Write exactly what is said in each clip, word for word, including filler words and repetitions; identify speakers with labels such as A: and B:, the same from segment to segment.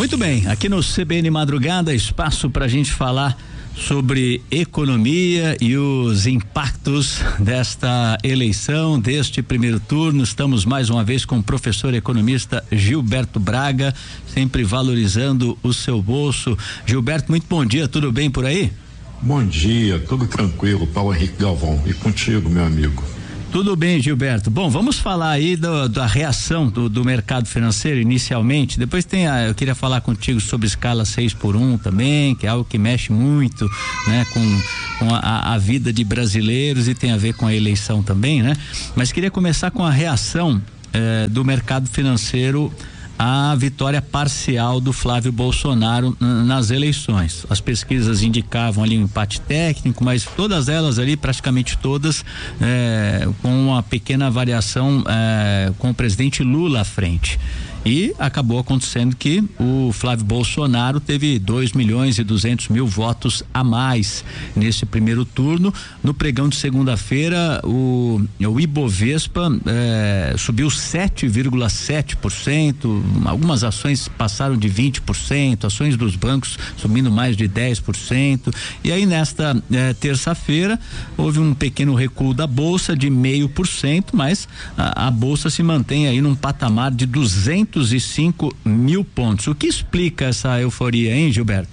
A: Muito bem, aqui no C B N Madrugada, espaço para a gente falar sobre economia e os impactos desta eleição, deste primeiro turno. Estamos mais uma vez com o professor economista Gilberto Braga, sempre valorizando o seu bolso. Gilberto, muito bom dia, tudo bem por aí?
B: Bom dia, tudo tranquilo, Paulo Henrique Galvão, e contigo, meu amigo?
A: Tudo bem, Gilberto. Bom, vamos falar aí do, da reação do, do mercado financeiro inicialmente. Depois tem a, eu queria falar contigo sobre escala seis por um também, que é algo que mexe muito, né, com, com a, a vida de brasileiros e tem a ver com a eleição também, né? Mas queria começar com a reação eh, do mercado financeiro a vitória parcial do Flávio Bolsonaro nas eleições. As pesquisas indicavam ali um empate técnico, mas todas elas ali, praticamente todas, eh, com uma pequena variação eh, com o presidente Lula à frente. E acabou acontecendo que o Flávio Bolsonaro teve dois milhões e duzentos mil votos a mais nesse primeiro turno. No pregão de segunda-feira, o, o Ibovespa eh, subiu sete vírgula sete por cento, algumas ações passaram de vinte por cento, ações dos bancos subindo mais de dez por cento. E aí, nesta eh, terça-feira, houve um pequeno recuo da Bolsa de meio por cento, mas a, a Bolsa se mantém aí num patamar de duzentos e cinco mil pontos. O que explica essa euforia, hein, Gilberto?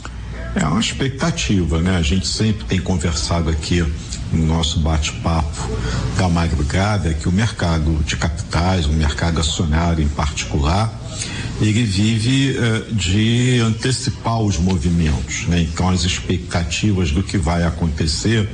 B: É uma expectativa, né? A gente sempre tem conversado aqui no nosso bate-papo da madrugada que o mercado de capitais, o mercado acionário em particular, ele vive eh, de antecipar os movimentos, né? Então as expectativas do que vai acontecer,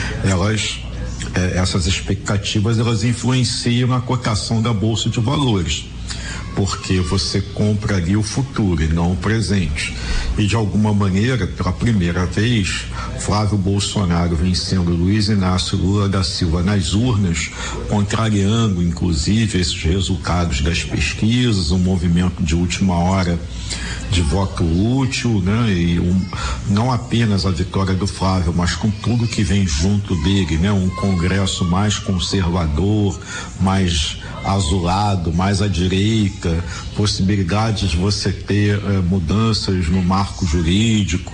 B: elas eh, essas expectativas elas influenciam a cotação da Bolsa de Valores, porque você compra ali o futuro e não o presente. E de alguma maneira, pela primeira vez, Flávio Bolsonaro vencendo Luiz Inácio Lula da Silva nas urnas, contrariando inclusive esses resultados das pesquisas, um movimento de última hora de voto útil, né? E um, não apenas a vitória do Flávio, mas com tudo que vem junto dele, né? Um Congresso mais conservador, mais azulado, mais à direita, possibilidades de você ter eh, mudanças no marco jurídico,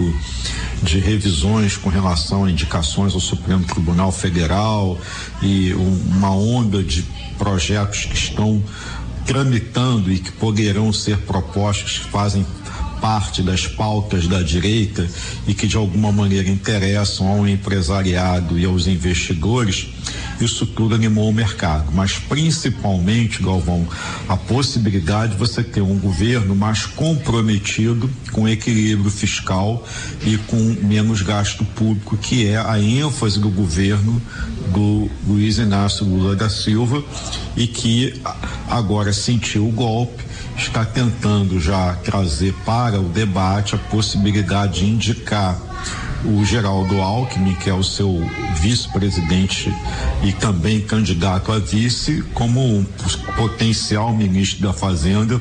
B: de revisões com relação a indicações ao Supremo Tribunal Federal e um, uma onda de projetos que estão tramitando e que poderão ser propostos, que fazem parte das pautas da direita e que de alguma maneira interessam ao empresariado e aos investidores. Isso tudo animou o mercado, mas principalmente, Galvão, a possibilidade de você ter um governo mais comprometido com equilíbrio fiscal e com menos gasto público, que é a ênfase do governo do Luiz Inácio Lula da Silva, e que agora sentiu o golpe, está tentando já trazer para o debate a possibilidade de indicar o Geraldo Alckmin, que é o seu vice-presidente e também candidato a vice, como um potencial ministro da Fazenda,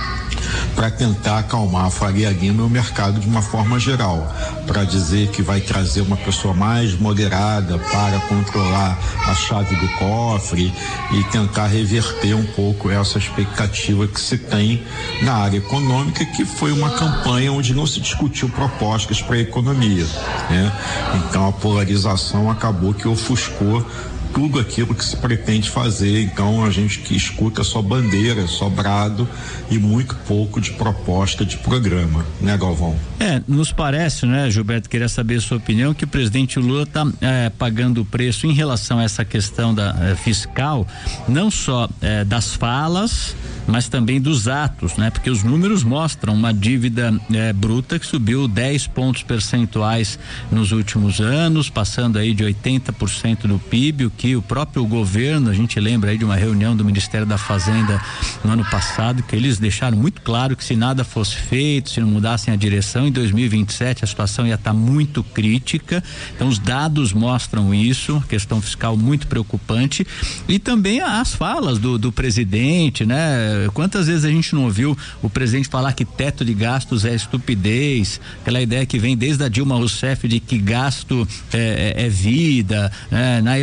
B: para tentar acalmar a Faria Lima e o mercado de uma forma geral, para dizer que vai trazer uma pessoa mais moderada para controlar a chave do cofre e tentar reverter um pouco essa expectativa que se tem na área econômica, que foi uma campanha onde não se discutiu propostas para a economia, né? Então a polarização acabou que ofuscou tudo aquilo que se pretende fazer. Então a gente que escuta só bandeira, só brado e muito pouco de proposta de programa, né, Galvão?
A: É, nos parece, né, Gilberto, queria saber a sua opinião, que o presidente Lula está é, pagando o preço em relação a essa questão da é, fiscal, não só é, das falas, mas também dos atos, né? Porque os números mostram uma dívida é, bruta que subiu dez pontos percentuais nos últimos anos, passando aí de oitenta por cento do P I B, o que o próprio governo, a gente lembra aí de uma reunião do Ministério da Fazenda no ano passado, que eles deixaram muito claro que se nada fosse feito, se não mudassem a direção, em dois mil e vinte e sete a situação ia estar muito crítica. Então os dados mostram isso, questão fiscal muito preocupante, e também as falas do, do presidente, né? Quantas vezes a gente não ouviu o presidente falar que teto de gastos é estupidez, aquela ideia que vem desde a Dilma Rousseff de que gasto é, é, é vida, né? Na eleição a gente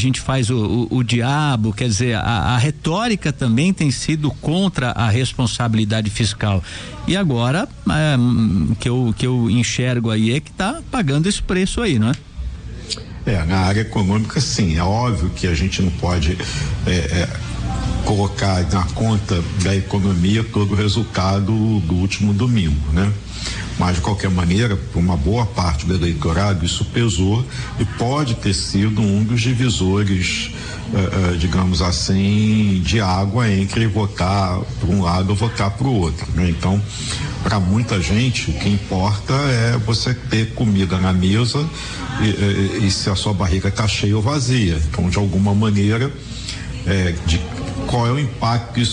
A: gente faz o, o, o diabo, quer dizer, a, a retórica também tem sido contra a responsabilidade fiscal. E agora, é, que eu, que eu enxergo aí é que está pagando esse preço aí, não é?
B: É, na área econômica, sim, é óbvio que a gente não pode é, é, colocar na conta da economia todo o resultado do último domingo, né? Mas de qualquer maneira, por uma boa parte do eleitorado, isso pesou e pode ter sido um dos divisores, uh, uh, digamos assim, de água entre votar por um lado ou votar para o outro, né? Então, para muita gente, o que importa é você ter comida na mesa e, e, e se a sua barriga está cheia ou vazia. Então, de alguma maneira, é, de qual é o impacto que isso